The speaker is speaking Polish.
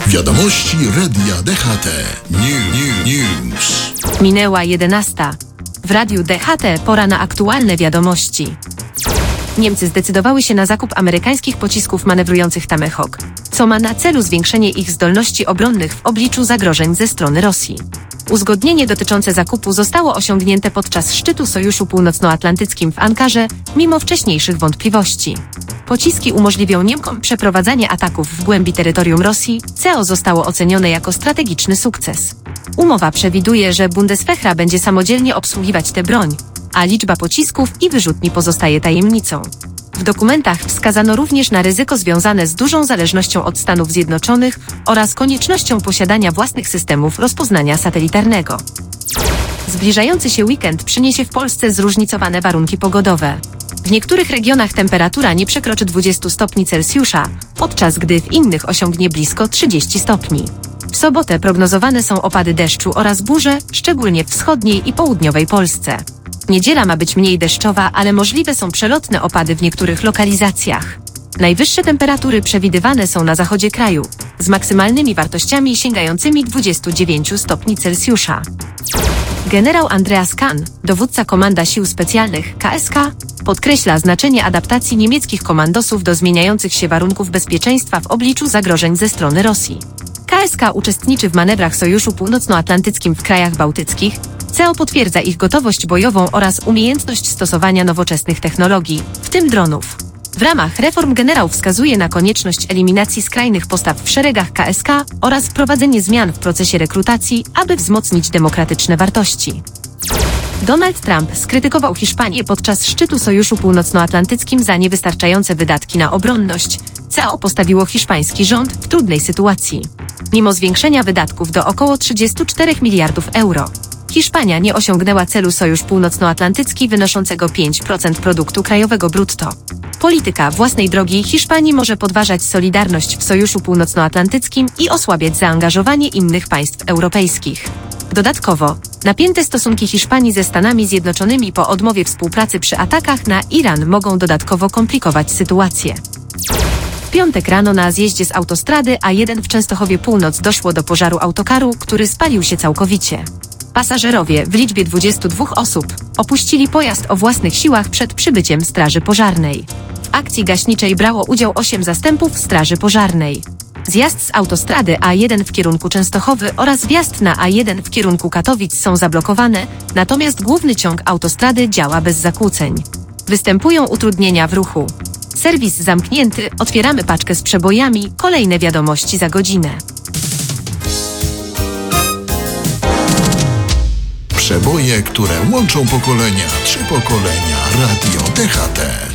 Wiadomości Radia DHT. News. Minęła 11. W Radiu DHT pora na aktualne wiadomości. Niemcy zdecydowały się na zakup amerykańskich pocisków manewrujących Tomahawk, co ma na celu zwiększenie ich zdolności obronnych w obliczu zagrożeń ze strony Rosji. Uzgodnienie dotyczące zakupu zostało osiągnięte podczas szczytu Sojuszu Północnoatlantyckim w Ankarze, mimo wcześniejszych wątpliwości. Pociski umożliwią Niemcom przeprowadzanie ataków w głębi terytorium Rosji, co zostało ocenione jako strategiczny sukces. Umowa przewiduje, że Bundeswehr będzie samodzielnie obsługiwać tę broń, a liczba pocisków i wyrzutni pozostaje tajemnicą. W dokumentach wskazano również na ryzyko związane z dużą zależnością od Stanów Zjednoczonych oraz koniecznością posiadania własnych systemów rozpoznania satelitarnego. Zbliżający się weekend przyniesie w Polsce zróżnicowane warunki pogodowe. W niektórych regionach temperatura nie przekroczy 20 stopni Celsjusza, podczas gdy w innych osiągnie blisko 30 stopni. W sobotę prognozowane są opady deszczu oraz burze, szczególnie w wschodniej i południowej Polsce. Niedziela ma być mniej deszczowa, ale możliwe są przelotne opady w niektórych lokalizacjach. Najwyższe temperatury przewidywane są na zachodzie kraju, z maksymalnymi wartościami sięgającymi 29 stopni Celsjusza. Generał Andreas Kahn, dowódca Komanda Sił Specjalnych KSK, podkreśla znaczenie adaptacji niemieckich komandosów do zmieniających się warunków bezpieczeństwa w obliczu zagrożeń ze strony Rosji. KSK uczestniczy w manewrach Sojuszu Północnoatlantyckim w krajach bałtyckich, co potwierdza ich gotowość bojową oraz umiejętność stosowania nowoczesnych technologii, w tym dronów. W ramach reform generał wskazuje na konieczność eliminacji skrajnych postaw w szeregach KSK oraz wprowadzenie zmian w procesie rekrutacji, aby wzmocnić demokratyczne wartości. Donald Trump skrytykował Hiszpanię podczas szczytu Sojuszu Północnoatlantyckim za niewystarczające wydatki na obronność, co postawiło hiszpański rząd w trudnej sytuacji. Mimo zwiększenia wydatków do około 34 miliardów euro, Hiszpania nie osiągnęła celu Sojusz Północnoatlantycki wynoszącego 5% produktu krajowego brutto. Polityka własnej drogi Hiszpanii może podważać solidarność w Sojuszu Północnoatlantyckim i osłabiać zaangażowanie innych państw europejskich. Dodatkowo, napięte stosunki Hiszpanii ze Stanami Zjednoczonymi po odmowie współpracy przy atakach na Iran mogą dodatkowo komplikować sytuację. W piątek rano na zjeździe z autostrady A1 w Częstochowie Północ doszło do pożaru autokaru, który spalił się całkowicie. Pasażerowie w liczbie 22 osób opuścili pojazd o własnych siłach przed przybyciem straży pożarnej. W akcji gaśniczej brało udział 8 zastępów straży pożarnej. Zjazd z autostrady A1 w kierunku Częstochowy oraz wjazd na A1 w kierunku Katowic są zablokowane, natomiast główny ciąg autostrady działa bez zakłóceń. Występują utrudnienia w ruchu. Serwis zamknięty, otwieramy paczkę z przebojami, kolejne wiadomości za godzinę. Przeboje, które łączą pokolenia. 3 pokolenia. Radio DHT.